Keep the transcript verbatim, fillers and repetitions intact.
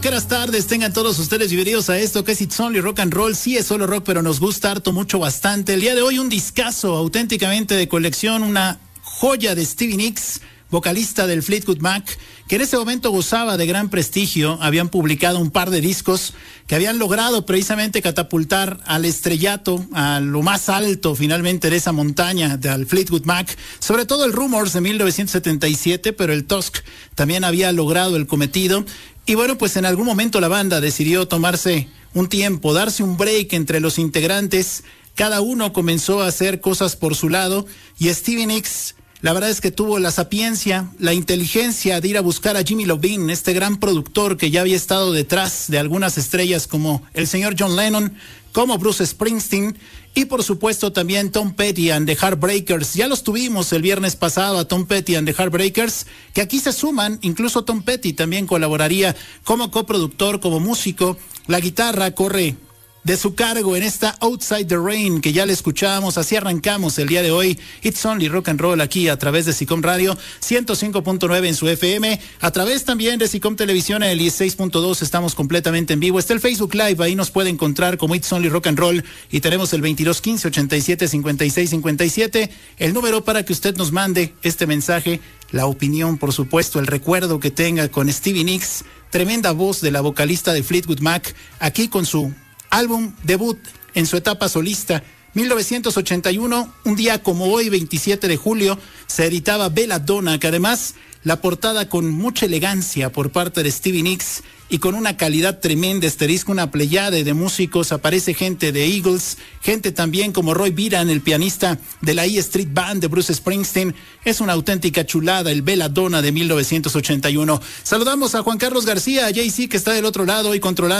Buenas tardes, tengan todos ustedes bienvenidos a esto que es It's Only Rock and Roll. Sí es solo rock, pero nos gusta harto, mucho, bastante. El día de hoy un discazo auténticamente de colección, una joya de Stevie Nicks, vocalista del Fleetwood Mac, que en ese momento gozaba de gran prestigio. Habían publicado un par de discos que habían logrado precisamente catapultar al estrellato, a lo más alto finalmente de esa montaña del Fleetwood Mac, sobre todo el Rumors de mil novecientos setenta y siete, pero el Tusk también había logrado el cometido. Y bueno, pues en algún momento la banda decidió tomarse un tiempo, darse un break entre los integrantes. Cada uno comenzó a hacer cosas por su lado y Stevie Nicks, la verdad es que tuvo la sapiencia, la inteligencia de ir a buscar a Jimmy Iovine, este gran productor que ya había estado detrás de algunas estrellas como el señor John Lennon, como Bruce Springsteen y por supuesto también Tom Petty and the Heartbreakers. Ya los tuvimos el viernes pasado a Tom Petty and the Heartbreakers, que aquí se suman, incluso Tom Petty también colaboraría como coproductor, como músico. La guitarra corre de su cargo en esta Outside the Rain, que ya le escuchamos. Así arrancamos el día de hoy It's Only Rock and Roll aquí a través de SICOM Radio ciento cinco punto nueve en su F M, a través también de SICOM Televisión en el dieciséis punto dos. Estamos completamente en vivo. Está el Facebook Live, ahí nos puede encontrar como It's Only Rock and Roll y tenemos el veintidós quince ochenta y siete cincuenta y seis cincuenta y siete, el número para que usted nos mande este mensaje, la opinión, por supuesto, el recuerdo que tenga con Stevie Nicks, tremenda voz de la vocalista de Fleetwood Mac, aquí con su álbum debut en su etapa solista. mil novecientos ochenta y uno, un día como hoy, veintisiete de julio, se editaba Belladonna, que además la portada con mucha elegancia por parte de Stevie Nicks y con una calidad tremenda, este disco, una pleyade de músicos. Aparece gente de Eagles, gente también como Roy Biran, el pianista de la E Street Band de Bruce Springsteen. Es una auténtica chulada el Belladonna de mil novecientos ochenta y uno. Saludamos a Juan Carlos García, a Jay-Z, que está del otro lado y controlando